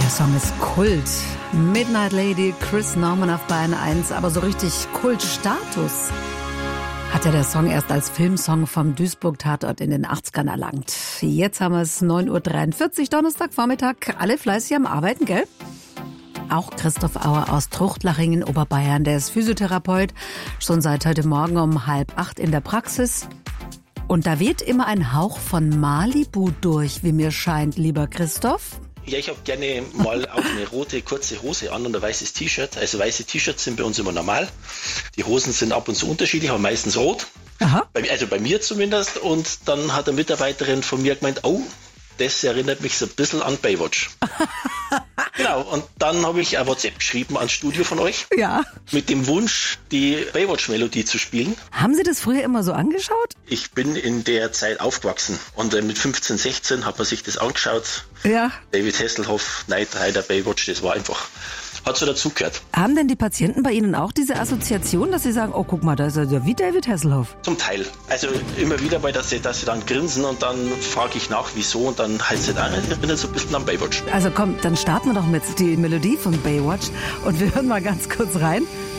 Song ist Kult. Midnight Lady, Chris Norman auf Bayern 1, aber so richtig Kultstatus hat ja der Song erst als Filmsong vom Duisburg-Tatort in den 80ern erlangt. Jetzt haben wir es 9.43 Uhr, Donnerstagvormittag. Alle fleißig am Arbeiten, gell? Auch Christoph Auer aus Truchtlaching in Oberbayern, der ist Physiotherapeut, schon seit heute Morgen um 7:30 in der Praxis. Und da weht immer ein Hauch von Malibu durch, wie mir scheint, lieber Christoph. Ja, ich habe gerne mal auch eine rote kurze Hose an und ein weißes T-Shirt. Also weiße T-Shirts sind bei uns immer normal. Die Hosen sind ab und zu unterschiedlich, aber meistens rot. Aha. Also bei mir zumindest. Und dann hat eine Mitarbeiterin von mir gemeint, oh, das erinnert mich so ein bisschen an Baywatch. Genau, und dann habe ich ein WhatsApp geschrieben ans Studio von euch. Ja. Mit dem Wunsch, die Baywatch-Melodie zu spielen. Haben Sie das früher immer so angeschaut? Ich bin in der Zeit aufgewachsen und mit 15, 16 hat man sich das angeschaut. Ja. David Hasselhoff, Knight Rider, Baywatch, das war einfach, hat so dazugehört. Haben denn die Patienten bei Ihnen auch diese Assoziation, dass sie sagen, oh guck mal, da ist er ja wie David Hasselhoff? Zum Teil. Also immer wieder mal, dass sie dann grinsen und dann frage ich nach, wieso und dann heißt es dann, erinnert so ein bisschen an Baywatch. Also komm, dann starten wir doch mit die Melodie von Baywatch und wir hören mal ganz kurz rein.